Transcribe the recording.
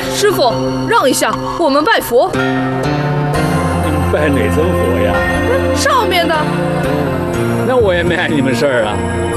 师傅，让一下，我们拜佛。 你们拜哪尊佛呀？ 上面的。 那我也没碍你们事儿啊。